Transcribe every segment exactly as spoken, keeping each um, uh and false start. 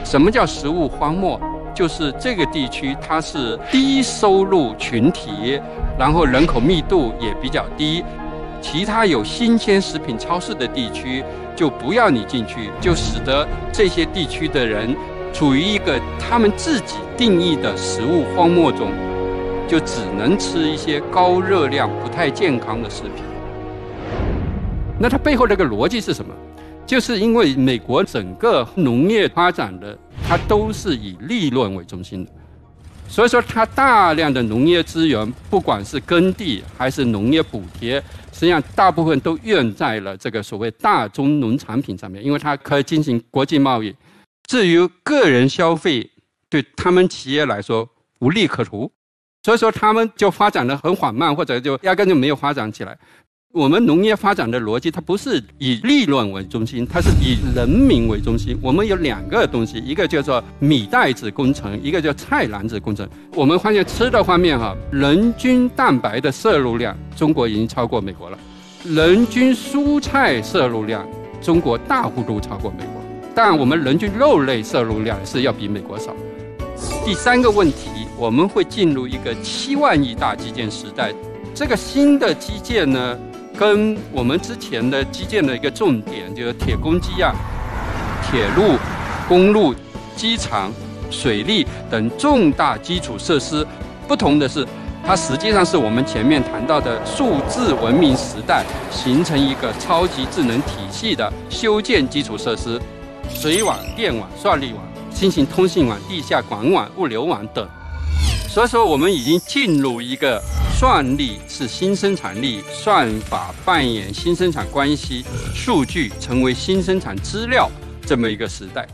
什么叫食物荒漠？就是这个地区它是低收入群体，然后人口密度也比较低，其他有新鲜食品超市的地区就不要你进去，就使得这些地区的人处于一个他们自己定义的食物荒漠中，就只能吃一些高热量、不太健康的食品。那它背后这个逻辑是什么？就是因为美国整个农业发展的，它都是以利润为中心的，所以说它大量的农业资源，不管是耕地还是农业补贴，实际上大部分都用在了这个所谓大宗农产品上面，因为它可以进行国际贸易。至于个人消费，对他们企业来说无利可图，所以说他们就发展得很缓慢，或者就压根就没有发展起来。我们农业发展的逻辑，它不是以利润为中心，它是以人民为中心。我们有两个东西，一个叫做米袋子工程，一个叫菜篮子工程。我们发现吃的方面哈，人均蛋白的摄入量，中国已经超过美国了；人均蔬菜摄入量，中国大幅度超过美国。但我们人均肉类摄入量是要比美国少。第三个问题，我们会进入一个七万亿大基建时代。这个新的基建呢，跟我们之前的基建的一个重点，就是铁公鸡啊、铁路、公路、机场、水利等重大基础设施不同的是，它实际上是我们前面谈到的数字文明时代形成一个超级智能体系的修建基础设施，水网、电网、算力网、新型通信网、地下管网、物流网等。所以说，我们已经进入一个算力是新生产力，算法扮演新生产关系，数据成为新生产资料这么一个时代。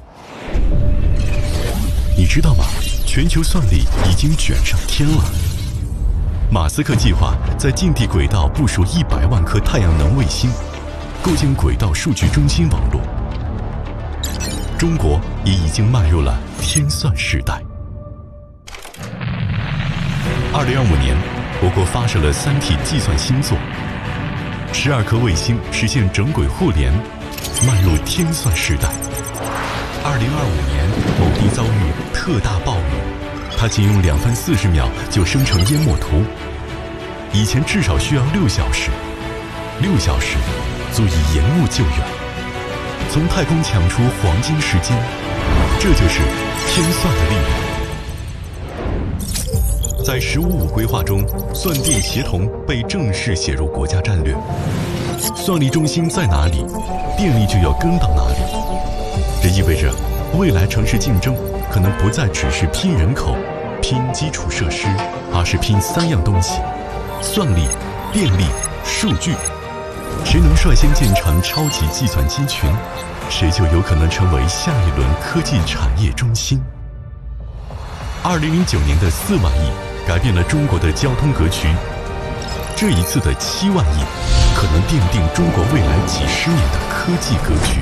你知道吗？全球算力已经卷上天了。马斯克计划在近地轨道部署一百万颗太阳能卫星，构建轨道数据中心网络。中国也已经迈入了天算时代。二零二五年，我国发射了三 T 计算星座，十二颗卫星实现整轨互联，迈入天算时代。二零二五年，某地遭遇特大暴雨，它仅用两分四十秒就生成淹没图，以前至少需要六小时，六小时足以延误救援，从太空抢出黄金时间，这就是天算的力量。在“十五五”规划中，算电协同被正式写入国家战略。算力中心在哪里，电力就要跟到哪里。这意味着，未来城市竞争可能不再只是拼人口、拼基础设施，而是拼三样东西：算力、电力、数据。谁能率先建成超级计算机群，谁就有可能成为下一轮科技产业中心。二零零九年的四万亿改变了中国的交通格局，这一次的七万亿可能奠定中国未来几十年的科技格局。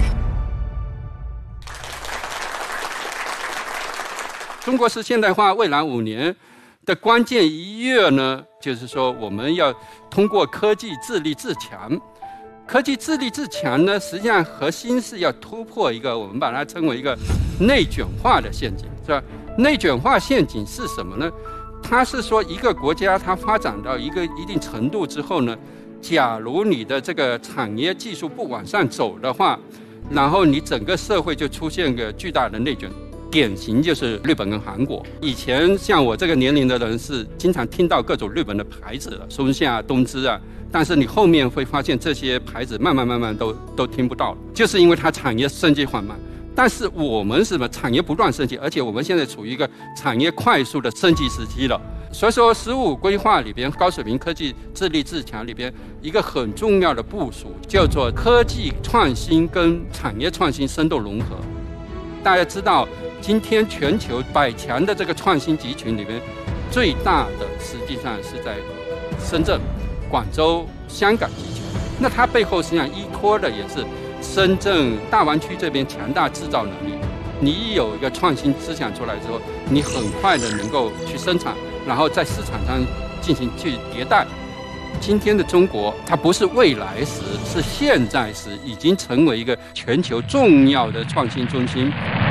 中国式现代化未来五年的关键一跃呢，就是说我们要通过科技自立自强。科技自立自强呢，实际上核心是要突破一个我们把它称为一个内卷化的陷阱，是吧？内卷化陷阱是什么呢？它是说一个国家它发展到一个一定程度之后呢，假如你的这个产业技术不往上走的话，然后你整个社会就出现个巨大的内卷。典型就是日本跟韩国。以前像我这个年龄的人是经常听到各种日本的牌子了，松下啊、东芝啊，但是你后面会发现这些牌子慢慢慢慢都都听不到了，就是因为它产业升级缓慢。但是我们是什么？产业不断升级，而且我们现在处于一个产业快速的升级时期了。所以说，十五规划里边高水平科技自立自强里边一个很重要的部署叫做科技创新跟产业创新深度融合。大家知道，今天全球百强的这个创新集群里面，最大的实际上是在深圳、广州、香港集群。那它背后实际上依托的也是深圳大湾区这边强大制造能力。你有一个创新思想出来之后，你很快的能够去生产，然后在市场上进行去迭代。今天的中国，它不是未来时，是现在时，已经成为一个全球重要的创新中心。